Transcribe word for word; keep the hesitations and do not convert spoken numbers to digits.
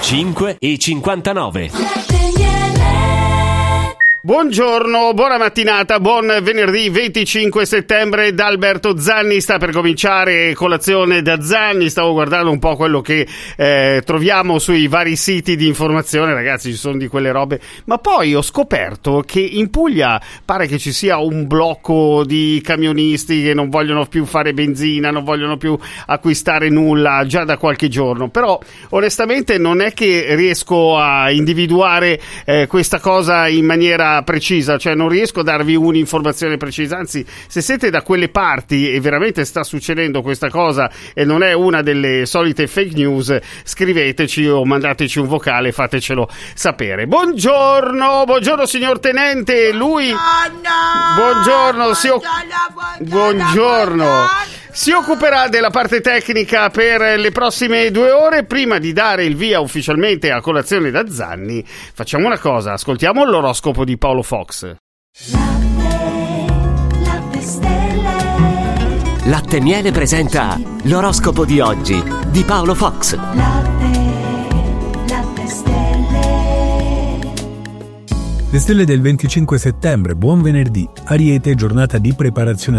cinque e cinquantanove. Buongiorno, buona mattinata, buon venerdì venticinque settembre da Alberto Zanni. Sta per cominciare Colazione da Zanni. Stavo guardando un po' quello che eh, troviamo sui vari siti di informazione, ragazzi, ci sono di quelle robe, ma poi ho scoperto che in Puglia pare che ci sia un blocco di camionisti che non vogliono più fare benzina, non vogliono più acquistare nulla già da qualche giorno, però onestamente non è che riesco a individuare eh, questa cosa in maniera precisa, cioè non riesco a darvi un'informazione precisa. Anzi, se siete da quelle parti e veramente sta succedendo questa cosa e non è una delle solite fake news, scriveteci o mandateci un vocale, fatecelo sapere. Buongiorno, buongiorno signor tenente, lui buongiorno, si o... buongiorno si occuperà della parte tecnica per le prossime due ore. Prima di dare il via ufficialmente a Colazione da Zanni, facciamo una cosa, ascoltiamo l'oroscopo di Paolo Fox. Latte, latte stelle. Latte Miele presenta l'oroscopo di oggi di Paolo Fox. Latte, latte stelle. Le stelle del venticinque settembre, buon venerdì. Ariete, giornata di preparazione